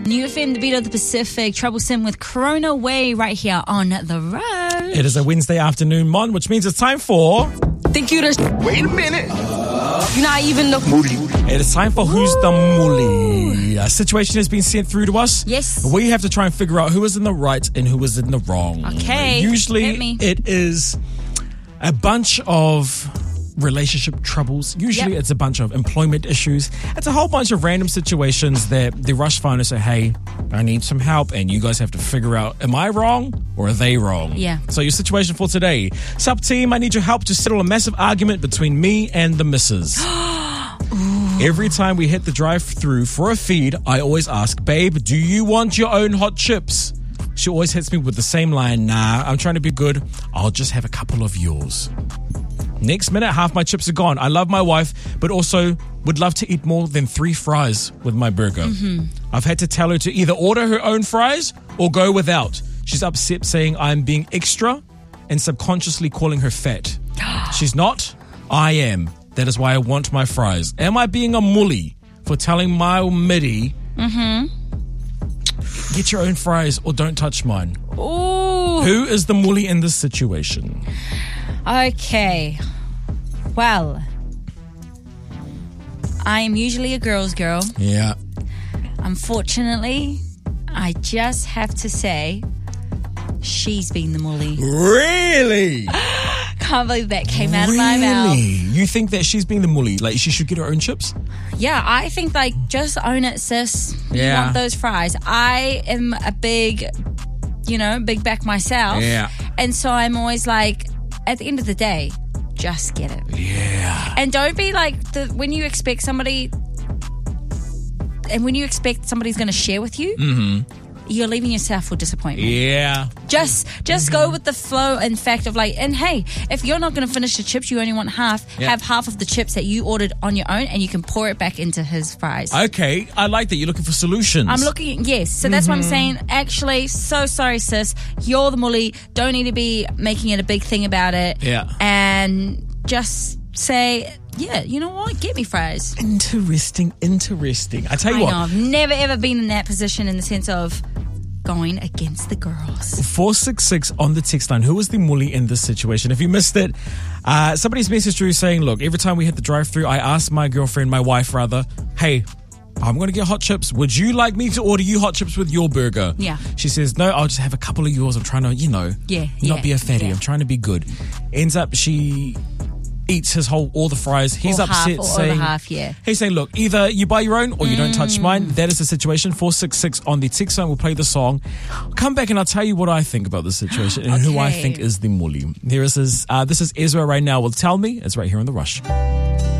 New FM, the beat of the Pacific, Troublesome with Corona Way right here on The Rush. It is a Wednesday afternoon, Mon, which means it's time for... Think you the... Wait a minute. You're not even the... Moody. It is time for Who's the Mully. A situation has been sent through to us. Yes. We have to try and figure out who is in the right and who is in the wrong. Okay. Usually Hit me. it is a bunch of relationship troubles. Usually it's a bunch of employment issues. It's a whole bunch of random situations that the Rush find and say, hey, I need some help, and you guys have to figure out, am I wrong or are they wrong? Yeah. So your situation for today. Sup team, I need your help to settle a massive argument between me and the missus. Every time we hit the drive-thru for a feed, I always ask, babe, do you want your own hot chips? She always hits me with the same line, nah, I'm trying to be good. I'll just have a couple of yours. Next minute, half my chips are gone. I love my wife, but also would love to eat more than 3 fries with my burger. I've had to tell her to either order her own fries or go without. She's upset, saying I'm being extra and subconsciously calling her fat. She's not. I am. That is why I want my fries. Am I being a mully for telling my midi, get your own fries or don't touch mine? Ooh. Who is the mully in this situation? Okay. Well, I am usually a girl's girl. Yeah. Unfortunately, I just have to say she's been the mully. Really? Can't believe that came out of my mouth. You think that she's being the mully? Like she should get her own chips? Yeah, I think like just own it, sis. You Yeah. want those fries. I am a big back myself. Yeah. And so I'm always like, at the end of the day, just get it. Yeah. And don't be like when you expect somebody, and when you expect somebody's going to share with you, you're leaving yourself for disappointment. Yeah. Just go with the flow and fact of like, and hey, if you're not going to finish the chips, you only want half, have half of the chips that you ordered on your own and you can pour it back into his fries. Okay, I like that. You're looking for solutions. I'm looking, yes. So that's what I'm saying. Actually, so sorry, sis. You're the mully. Don't need to be making it a big thing about it. Yeah. And just say, yeah, you know what? Get me fries. Interesting. I tell you I what. know. I've never, ever been in that position in the sense of going against the girls. 466 on the text line. Who is the mully in this situation? If you missed it, somebody's messaged through saying, look, every time we hit the drive-thru, I ask my wife, hey, I'm going to get hot chips. Would you like me to order you hot chips with your burger? Yeah. She says, no, I'll just have a couple of yours. I'm trying to, not be a fatty. Yeah. I'm trying to be good. Ends up, she eats all the fries. He's Or upset half, or saying, over half, yeah. He's saying, look, either you buy your own or you don't touch mine. That is the situation. 466 on the text line. We'll play the song. Come back and I'll tell you what I think about the situation and who I Okay. think is the mully. Here is this is Ezra right now. Well, tell me. It's right here on The Rush.